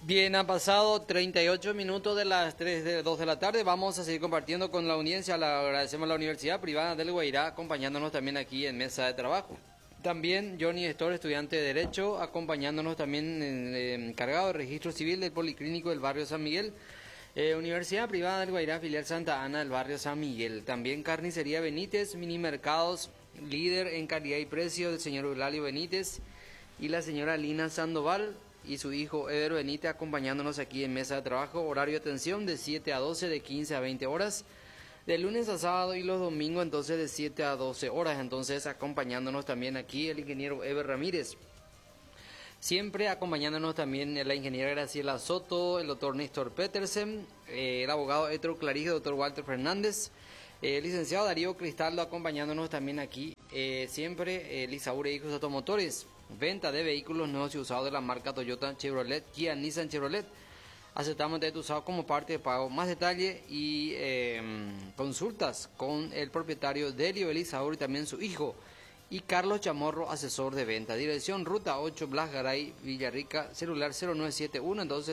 Bien, han pasado 38 minutos de las 2 de la tarde. Vamos a seguir compartiendo con la audiencia. Agradecemos a la Universidad Privada del Guairá acompañándonos también aquí en mesa de trabajo. También Johnny Estor, estudiante de Derecho, acompañándonos también encargado de Registro Civil del Policlínico del barrio San Miguel. Universidad Privada del Guairá, filial Santa Ana del barrio San Miguel. También Carnicería Benítez, Minimercados, líder en calidad y precio del señor Eulalio Benítez y la señora Lina Sandoval y su hijo Eder Benítez acompañándonos aquí en mesa de trabajo. Horario de atención de 7 a 12, de 15 a 20 horas. De lunes a sábado y los domingos entonces de 7 a 12 horas. Entonces acompañándonos también aquí el ingeniero Eber Ramírez. Siempre acompañándonos también la ingeniera Graciela Soto, el doctor Néstor Petersen, el abogado Héctor Clarijo, el doctor Walter Fernández, el licenciado Darío Cristaldo acompañándonos también aquí. Siempre Lisaure Hijos Automotores, venta de vehículos nuevos y usados de la marca Toyota, Chevrolet, Kia, Nissan, Chevrolet. Aceptamos de usado como parte de pago. Más detalle y consultas con el propietario Delio Elisaur y también su hijo. Y Carlos Chamorro, asesor de venta. Dirección Ruta 8, Blas Garay, Villarrica, celular 0971, entonces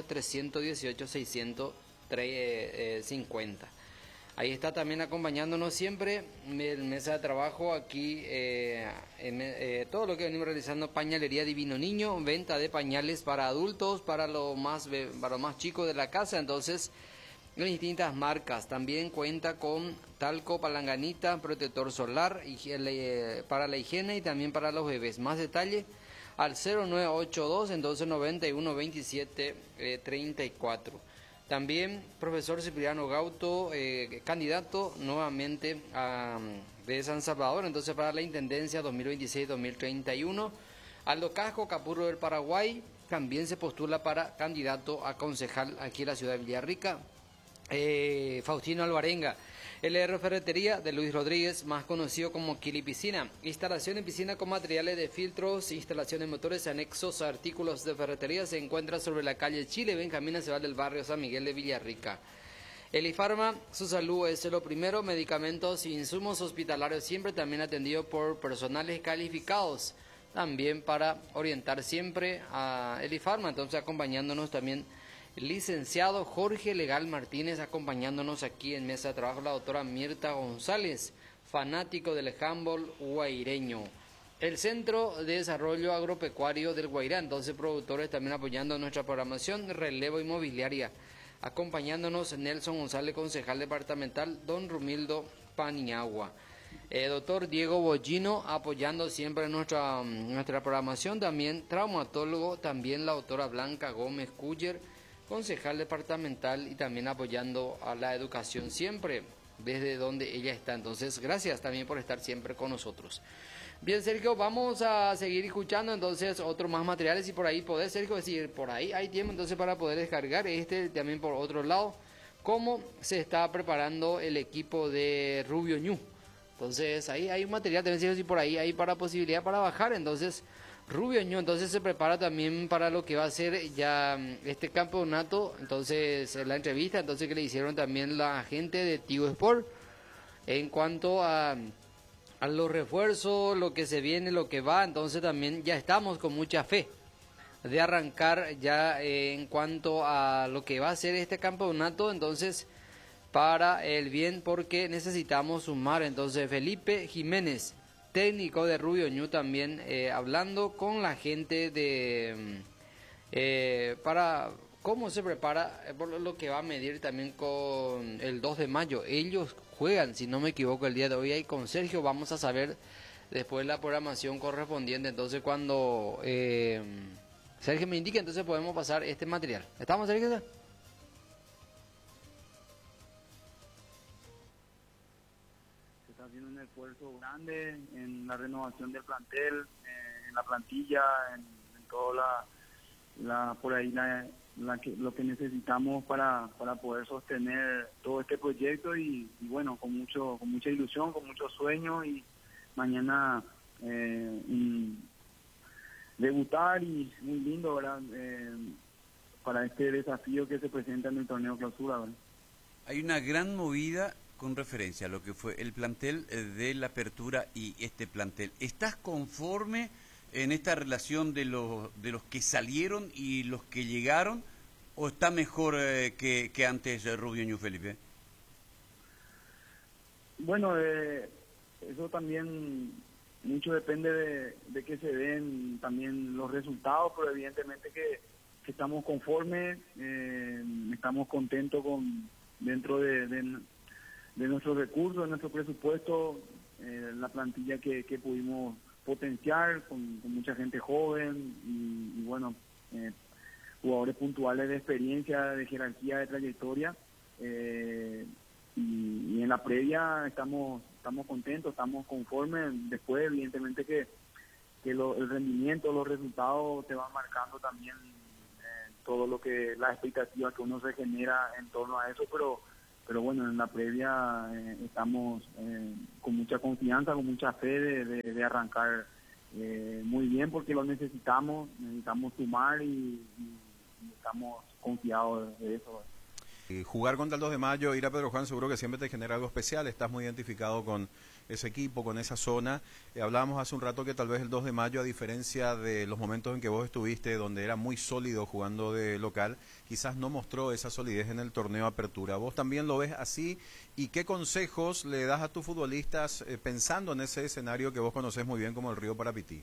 318-600-50. Ahí está también acompañándonos siempre en mesa de trabajo aquí, todo lo que venimos realizando, pañalería Divino Niño, venta de pañales para adultos, para los más chicos de la casa, entonces en distintas marcas. También cuenta con talco, palanganita, protector solar para la higiene y también para los bebés. Más detalle al 0982, entonces 91 27 34. También profesor Cipriano Gauto, candidato nuevamente de San Salvador, entonces para la Intendencia 2026-2031. Aldo Casco, Capurro del Paraguay, también se postula para candidato a concejal aquí en la ciudad de Villarrica. Faustino Alvarenga, LR Ferretería de Luis Rodríguez, más conocido como Kili Piscina. Instalación en piscina con materiales de filtros, instalación de motores, anexos, artículos de ferretería. Se encuentra sobre la calle Chile, Benjamín Aceval del barrio San Miguel de Villarrica. Elifarma, su salud es lo primero. Medicamentos e insumos hospitalarios siempre también atendido por personales calificados. También para orientar siempre a Elifarma, entonces acompañándonos también licenciado Jorge Legal Martínez, acompañándonos aquí en mesa de trabajo la doctora Mirta González, fanático del handball guaireño. El Centro de Desarrollo Agropecuario del Guairá, entonces productores también apoyando nuestra programación. Relevo Inmobiliaria, acompañándonos Nelson González, concejal departamental, don Rumildo Paniagua. Doctor Diego Bollino, apoyando siempre nuestra programación. También traumatólogo, también la doctora Blanca Gómez Cuyer, concejal departamental y también apoyando a la educación siempre desde donde ella está. Entonces, gracias también por estar siempre con nosotros. Bien, Sergio, vamos a seguir escuchando entonces otros más materiales y por ahí podés, Sergio, decir, por ahí hay tiempo entonces para poder descargar también por otro lado, cómo se está preparando el equipo de Rubio Ñu. Entonces, ahí hay un material también, Sergio, si por ahí hay para posibilidad para bajar, entonces Rubio Ñu entonces se prepara también para lo que va a ser ya este campeonato, entonces la entrevista entonces que le hicieron también la gente de Tigo Sport en cuanto a los refuerzos, lo que se viene, lo que va, entonces también ya estamos con mucha fe de arrancar ya en cuanto a lo que va a ser este campeonato, entonces para el bien porque necesitamos sumar, entonces Felipe Jiménez, técnico de Rubio Ñu también hablando con la gente de para cómo se prepara por lo que va a medir también con el 2 de mayo. Ellos juegan, si no me equivoco, el día de hoy ahí con Sergio. Vamos a saber después la programación correspondiente. Entonces cuando Sergio me indique, entonces podemos pasar este material. ¿Estamos, Sergio? Haciendo un esfuerzo grande en la renovación del plantel, en la plantilla, en toda por ahí lo que necesitamos para poder sostener todo este proyecto y bueno, con mucha ilusión, con mucho sueño y mañana debutar y muy lindo, ¿verdad? Para este desafío que se presenta en el torneo clausura, ¿verdad? Hay una gran movida con referencia a lo que fue el plantel de la apertura y este plantel. ¿Estás conforme en esta relación de los que salieron y los que llegaron? ¿O está mejor que antes Rubio Ñu Felipe? Bueno, eso también mucho depende de que se den también los resultados, pero evidentemente que estamos conformes, estamos contentos con dentro de nuestros recursos, de nuestro presupuesto, la plantilla que pudimos potenciar con mucha gente joven y bueno, jugadores puntuales de experiencia, de jerarquía, de trayectoria. Y en la previa estamos contentos, estamos conformes. Después, evidentemente, que el rendimiento, los resultados te van marcando también todo lo que, la expectativa que uno se genera en torno a eso, pero bueno, en la previa estamos con mucha confianza, con mucha fe de arrancar muy bien, porque lo necesitamos sumar y estamos confiados de eso. Jugar contra el 2 de mayo, ir a Pedro Juan, seguro que siempre te genera algo especial, estás muy identificado con ese equipo, con esa zona. Hablábamos hace un rato que tal vez el 2 de mayo, a diferencia de los momentos en que vos estuviste, donde era muy sólido jugando de local, quizás no mostró esa solidez en el torneo Apertura. ¿Vos también lo ves así? ¿Y qué consejos le das a tus futbolistas pensando en ese escenario que vos conocés muy bien como el Río Parapití?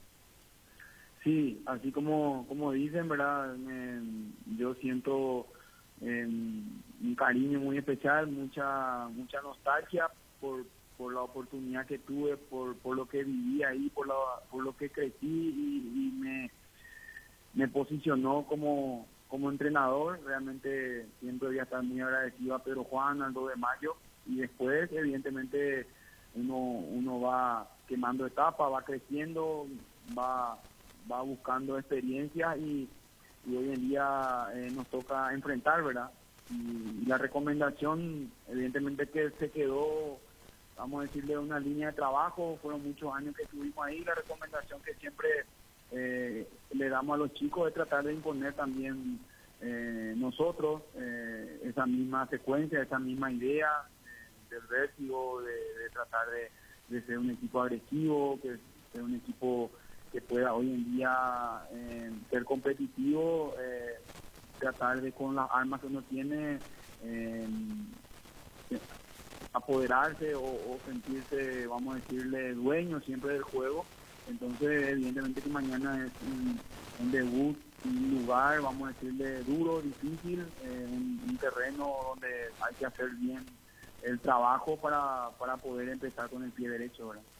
Sí, así como dicen, ¿verdad? Yo siento un cariño muy especial, mucha nostalgia por la oportunidad que tuve, por lo que viví ahí, por lo que crecí y me posicionó como entrenador. Realmente siempre voy a estar muy agradecido a Pedro Juan, al 2 de mayo, y después evidentemente uno va quemando etapas, va creciendo, va buscando experiencias y hoy en día nos toca enfrentar, ¿verdad? Y la recomendación, evidentemente, que se quedó, vamos a decirle, una línea de trabajo, fueron muchos años que estuvimos ahí, la recomendación que siempre le damos a los chicos es tratar de imponer también nosotros esa misma secuencia, esa misma idea del vértigo, de tratar de ser un equipo agresivo, que ser un equipo que pueda hoy en día ser competitivo, tratar de con las armas que uno tiene apoderarse o sentirse, vamos a decirle, dueño siempre del juego. Entonces evidentemente que mañana es un debut, un lugar, vamos a decirle, duro, difícil, un terreno donde hay que hacer bien el trabajo para poder empezar con el pie derecho, ¿verdad?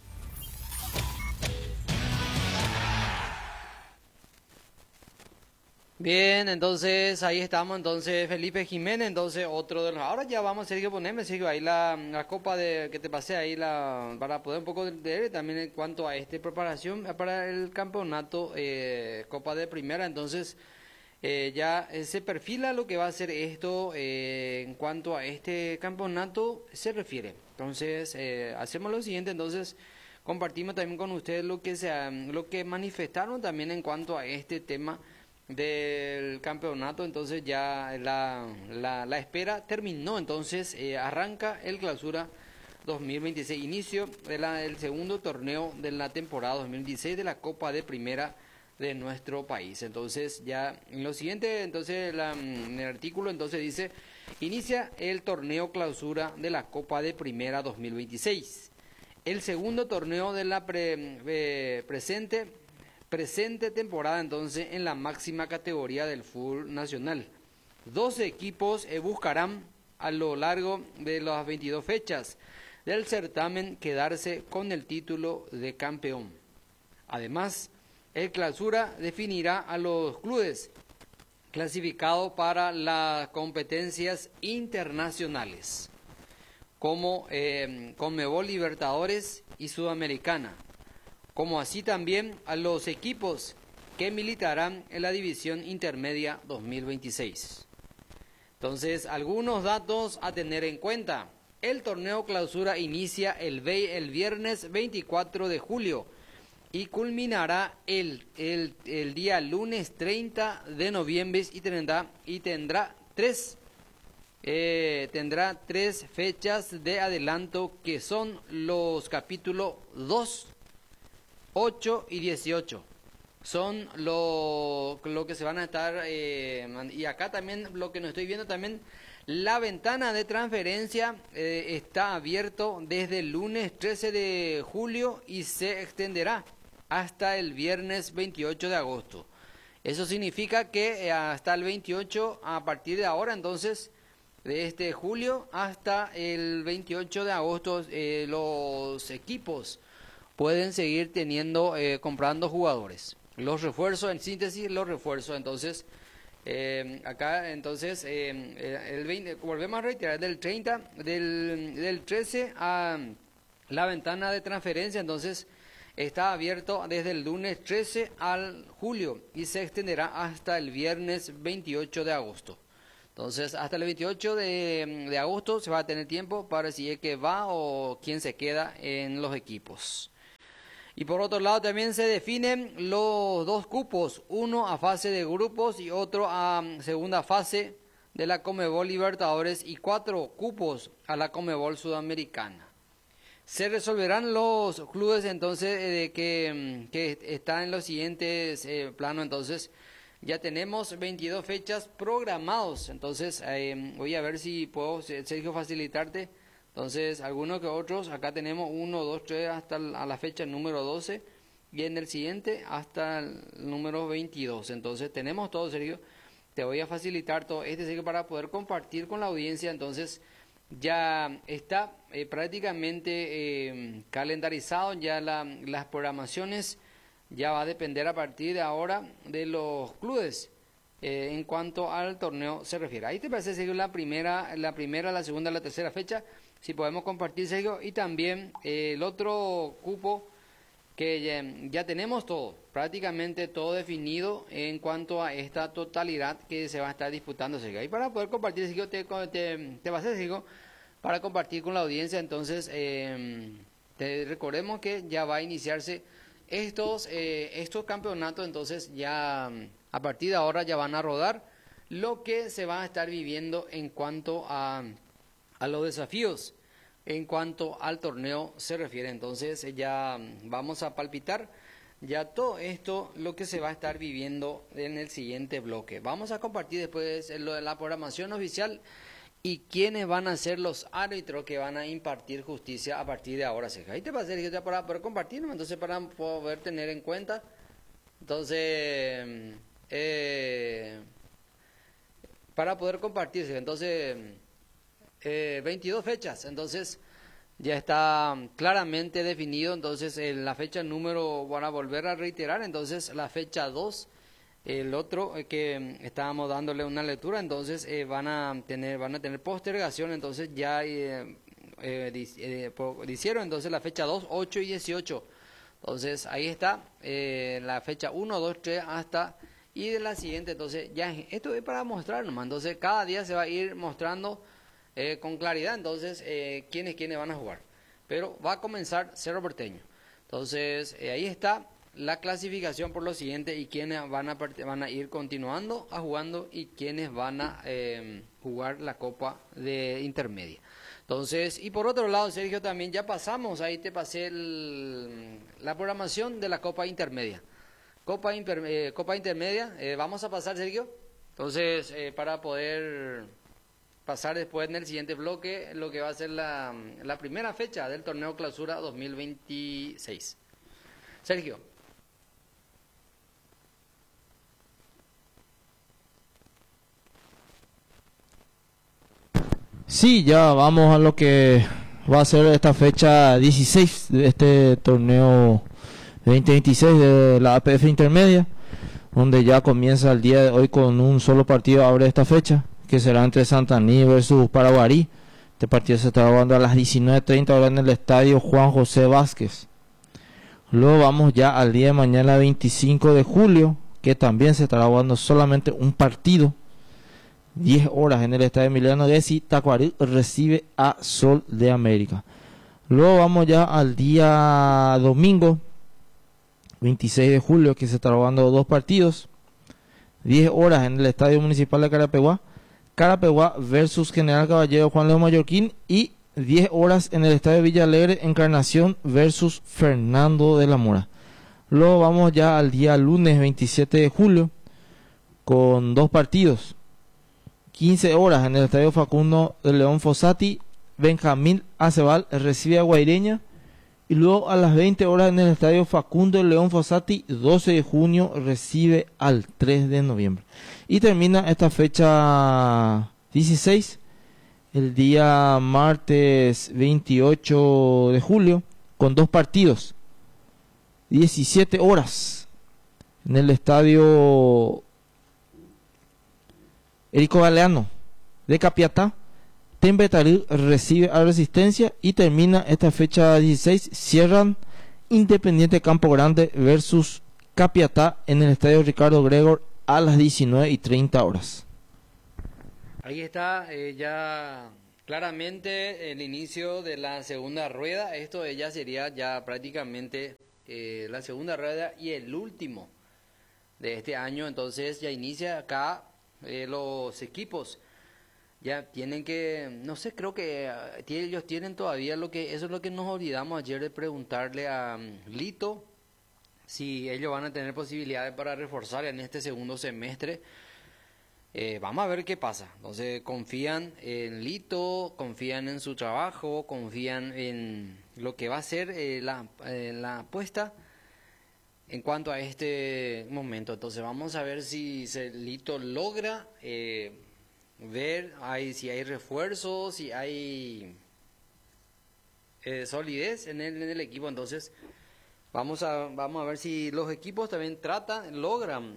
Bien, entonces ahí estamos, entonces Felipe Jiménez, entonces otro de los... Ahora ya vamos, Sergio, ponerme, Sergio, ahí la copa que te pasé ahí, para poder un poco de también en cuanto a preparación para el campeonato Copa de Primera, entonces ya se perfila lo que va a ser esto en cuanto a este campeonato se refiere. Entonces hacemos lo siguiente, entonces compartimos también con ustedes lo que manifestaron también en cuanto a este tema del campeonato. Entonces ya la espera terminó, entonces arranca el Clausura 2026, inicio del segundo torneo de la temporada 2016 de la Copa de Primera de nuestro país. Entonces ya en lo siguiente, entonces en el artículo entonces dice: inicia el torneo Clausura de la Copa de Primera 2026, el segundo torneo de la presente temporada, entonces, en la máxima categoría del fútbol nacional. 12 equipos buscarán a lo largo de las 22 fechas del certamen quedarse con el título de campeón. Además, el Clausura definirá a los clubes clasificados para las competencias internacionales, como Conmebol Libertadores y Sudamericana, como así también a los equipos que militarán en la división intermedia 2026. Entonces, algunos datos a tener en cuenta. El torneo Clausura inicia el viernes 24 de julio y culminará el día lunes 30 de noviembre y tendrá tres fechas de adelanto, que son los capítulos 2, 8 y 18. son lo que se van a estar, y acá también lo que nos estoy viendo también, la ventana de transferencia está abierto desde el lunes 13 de julio y se extenderá hasta el viernes 28 de agosto. Eso significa que hasta el 28, a partir de ahora, entonces, de este julio hasta el 28 de agosto, los equipos pueden seguir comprando jugadores. Los refuerzos, en síntesis, los refuerzos. Entonces, acá, entonces, el 20, volvemos a reiterar, del 13 a la ventana de transferencia, entonces, está abierto desde el lunes 13 al julio y se extenderá hasta el viernes 28 de agosto. Entonces, hasta el 28 de agosto se va a tener tiempo para si es que va o quién se queda en los equipos. Y por otro lado también se definen los 2 cupos, uno a fase de grupos y otro a segunda fase de la Conmebol Libertadores y 4 cupos a la Conmebol Sudamericana. Se resolverán los clubes entonces que están en los siguientes planos. Entonces ya tenemos 22 fechas programados. Entonces voy a ver si puedo, Sergio, facilitarte. Entonces algunos que otros, acá tenemos 1, 2, 3 hasta a la fecha número 12 y en el siguiente hasta el número 22. Entonces tenemos todo, Sergio. Te voy a facilitar todo Sergio, para poder compartir con la audiencia. Entonces ya está prácticamente calendarizado, ya las programaciones ya va a depender a partir de ahora de los clubes en cuanto al torneo se refiere. Ahí te parece, Sergio, la primera, la segunda, la tercera fecha, si podemos compartir, Sergio, y también el otro cupo que ya tenemos todo, prácticamente todo definido en cuanto a esta totalidad que se va a estar disputando, Sergio. Y para poder compartir, Sergio, te va a hacer, Sergio, para compartir con la audiencia. Entonces, te recordemos que ya va a iniciarse estos campeonatos. Entonces, ya a partir de ahora ya van a rodar lo que se va a estar viviendo en cuanto a los desafíos, en cuanto al torneo se refiere. Entonces ya vamos a palpitar ya todo esto, lo que se va a estar viviendo en el siguiente bloque. Vamos a compartir después lo de la programación oficial y quiénes van a ser los árbitros que van a impartir justicia a partir de ahora. Ahí te va a hacer para poder compartir, ¿no? Entonces para poder tener en cuenta. Entonces, para poder compartirse, entonces 22 fechas, entonces ya está claramente definido. Entonces la fecha número, van a volver a reiterar, entonces la fecha 2, el otro que estábamos dándole una lectura, entonces van a tener postergación. Entonces ya hicieron entonces la fecha 2, 8 y 18. Entonces ahí está la fecha 1, 2, 3 hasta, y de la siguiente. Entonces ya esto es para mostrar nomás. Entonces cada día se va a ir mostrando con claridad, entonces, quiénes van a jugar. Pero va a comenzar Cerro Porteño. Entonces, ahí está la clasificación por lo siguiente y quiénes van a ir continuando a jugando y quiénes van a jugar la Copa de Intermedia. Entonces, y por otro lado, Sergio, también ya pasamos, ahí te pasé la programación de la Copa Intermedia. Copa Intermedia, vamos a pasar, Sergio. Entonces, para poder pasar después en el siguiente bloque lo que va a ser la primera fecha del torneo Clausura 2026. Sergio. Sí, ya vamos a lo que va a ser esta fecha 16 de este torneo 2026 de la APF Intermedia, donde ya comienza el día de hoy con un solo partido, abre esta fecha, que será entre Santaní versus Paraguarí. Este partido se está jugando a las 19:30 horas en el estadio Juan José Vázquez. Luego vamos ya al día de mañana 25 de julio, que también se estará jugando solamente un partido, 10 horas en el estadio Emiliano Gessi. Tacuarí recibe a Sol de América. Luego vamos ya al día domingo 26 de julio, que se estará jugando 2 partidos, 10 horas en el estadio municipal de Carapeguá. Carapeguá versus General Caballero Juan León Mallorquín, y 10 horas en el estadio Villa Alegre, Encarnación versus Fernando de la Mora. Luego vamos ya al día lunes 27 de julio con dos partidos. 15 horas en el estadio Facundo de León Fossati, Benjamín Acebal recibe a Guaireña. Y luego a las 20 horas en el estadio Facundo de León Fossati, 12 de junio, recibe al 3 de noviembre. Y termina esta fecha 16, el día martes 28 de julio, con dos partidos. 17 horas en el estadio Érico Galeano de Capiatá. Tembetaril recibe a Resistencia y termina esta fecha 16. Cierran Independiente Campo Grande versus Capiatá en el estadio Ricardo Gregor a las 19:30 horas. Ahí está ya claramente el inicio de la segunda rueda. Esto ya sería ya prácticamente la segunda rueda y el último de este año. Entonces ya inicia acá los equipos. Ya tienen que, no sé, creo que ellos tienen todavía eso es lo que nos olvidamos ayer de preguntarle a Lito, si ellos van a tener posibilidades para reforzar en este segundo semestre. Vamos a ver qué pasa. Entonces confían en Lito, confían en su trabajo, confían en lo que va a ser la apuesta en cuanto a este momento. Entonces vamos a ver si Lito logra ver si hay refuerzos, si hay solidez en el equipo. Entonces vamos a ver si los equipos también logran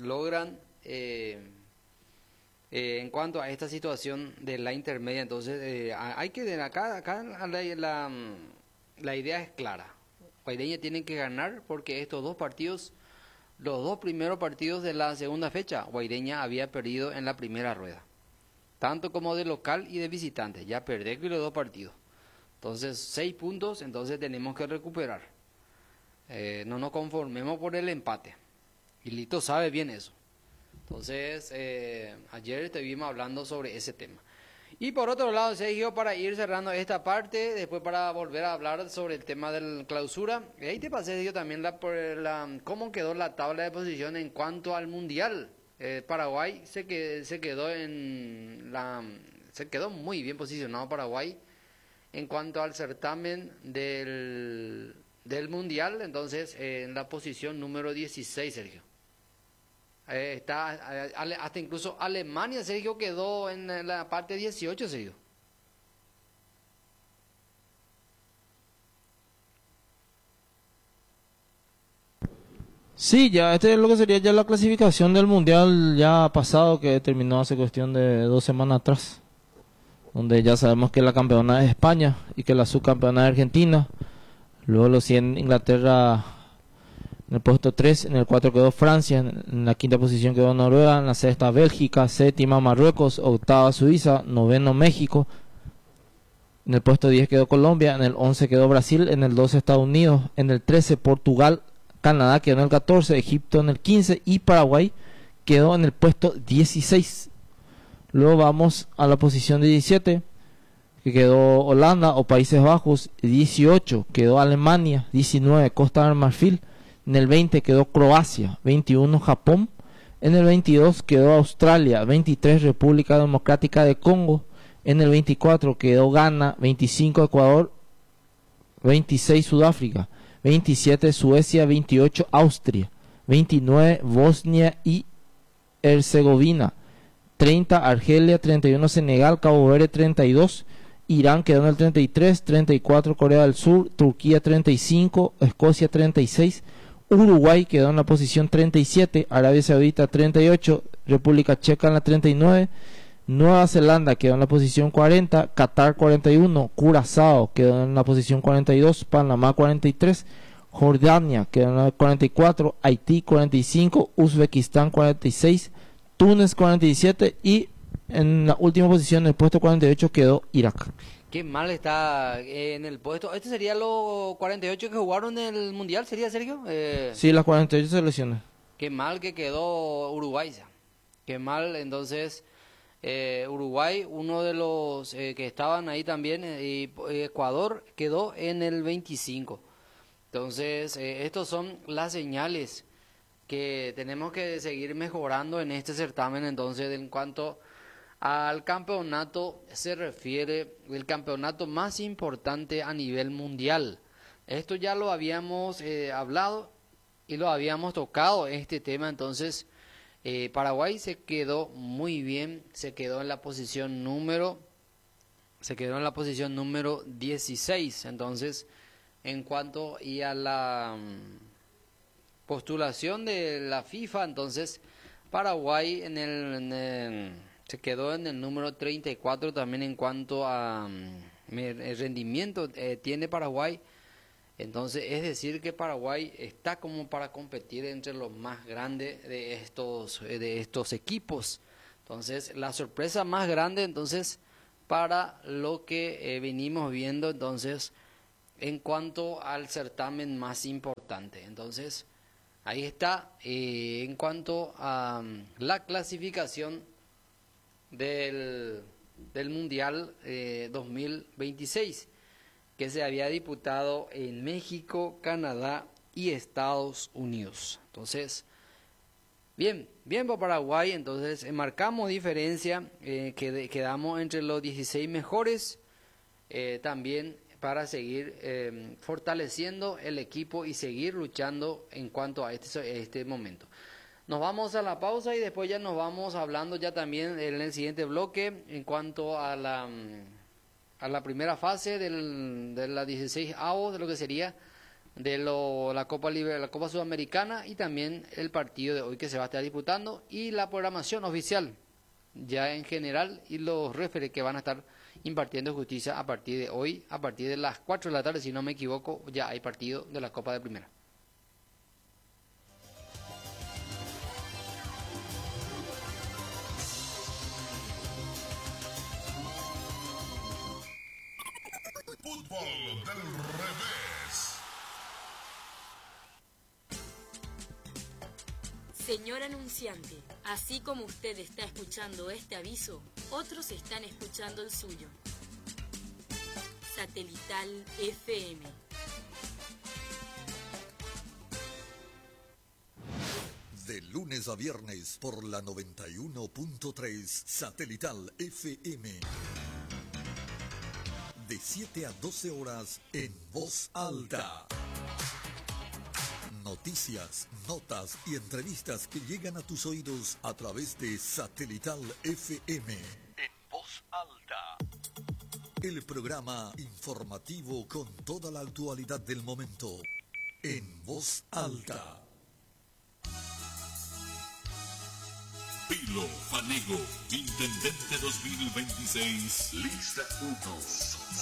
en cuanto a esta situación de la intermedia. Entonces hay que acá la idea es clara. Guaireña tiene que ganar porque estos dos partidos, los dos primeros partidos de la segunda fecha, Guaireña había perdido en la primera rueda, tanto como de local y de visitante. Ya perdió los dos partidos. Entonces 6 puntos, entonces tenemos que recuperar. No nos conformemos por el empate. Y Lito sabe bien eso. Entonces ayer estuvimos hablando sobre ese tema. Y por otro lado, Sergio, para ir cerrando esta parte, después para volver a hablar sobre el tema de la clausura, ahí te pasé, Sergio, también cómo quedó la tabla de posición en cuanto al Mundial. Paraguay se quedó muy bien posicionado Paraguay en cuanto al certamen del Mundial. Entonces en la posición número 16, Sergio. Hasta incluso Alemania, Sergio, quedó en la parte 18, Sergio. Sí, ya este es lo que sería ya la clasificación del mundial ya pasado, que terminó hace cuestión de 2 semanas atrás, donde ya sabemos que la campeona es España y que la subcampeona es Argentina. Luego lo siguen Inglaterra en el puesto 3, en el 4 quedó Francia, en la quinta posición quedó Noruega, en la sexta Bélgica, séptima Marruecos, octava Suiza, noveno México, en el puesto 10 quedó Colombia, en el 11 quedó Brasil, en el 12 Estados Unidos, en el 13 Portugal, Canadá quedó en el 14, Egipto en el 15 y Paraguay quedó en el puesto 16. Luego vamos a la posición 17, que quedó Holanda o Países Bajos, 18 quedó Alemania, 19 Costa del Marfil, en el 20 quedó Croacia, 21 Japón, en el 22 quedó Australia, 23 República Democrática de Congo, en el 24 quedó Ghana, 25 Ecuador, 26 Sudáfrica, 27 Suecia, 28 Austria, 29 Bosnia y Herzegovina, 30 Argelia, 31 Senegal, Cabo Verde 32, Irán quedó en el 33, 34 Corea del Sur, Turquía 35, Escocia 36, Uruguay quedó en la posición 37, Arabia Saudita 38, República Checa en la 39, Nueva Zelanda quedó en la posición 40, Qatar 41, Curazao quedó en la posición 42, Panamá 43, Jordania quedó en la 44, Haití 45, Uzbekistán 46, Túnez 47 y en la última posición, en el puesto 48, quedó Irak. Qué mal está en el puesto. ¿Este sería los 48 que jugaron en el Mundial, sería, Sergio? Sí, las 48 selecciones. Qué mal que quedó Uruguay. Qué mal, entonces, Uruguay, uno de los que estaban ahí también, y Ecuador quedó en el 25. Entonces, estos son las señales que tenemos que seguir mejorando en este certamen. Entonces, en cuanto al campeonato se refiere, el campeonato más importante a nivel mundial. Esto ya lo habíamos hablado y lo habíamos tocado este tema. Entonces, Paraguay se quedó muy bien, se quedó en la posición número 16. Entonces, en cuanto y a la postulación de la FIFA, entonces Paraguay se quedó en el número 34 también en cuanto a el rendimiento tiene Paraguay. Entonces es decir que Paraguay está como para competir entre los más grandes de estos equipos. Entonces la sorpresa más grande entonces para lo que venimos viendo entonces en cuanto al certamen más importante. Entonces ahí está en cuanto a la clasificación del Mundial 2026 que se había disputado en México, Canadá y Estados Unidos. Entonces, bien por Paraguay. Entonces marcamos diferencia, quedamos entre los 16 mejores, también para seguir fortaleciendo el equipo y seguir luchando en cuanto a este momento. Nos vamos a la pausa y después ya nos vamos hablando ya también en el siguiente bloque en cuanto a la primera fase de la 16avo de lo que sería la Copa Sudamericana y también el partido de hoy que se va a estar disputando y la programación oficial ya en general y los referees que van a estar impartiendo justicia a partir de hoy, a partir de las 4 de la tarde, si no me equivoco, ya hay partido de la Copa de Primera. Fútbol del revés. Señor anunciante, así como usted está escuchando este aviso, otros están escuchando el suyo. Satelital FM. De lunes a viernes por la 91.3 Satelital FM. De 7 a 12 horas en voz alta. Noticias, notas y entrevistas que llegan a tus oídos a través de Satelital FM. En voz alta. El programa informativo con toda la actualidad del momento. En voz alta. Pilo Fanego, Intendente 2026, lista 1.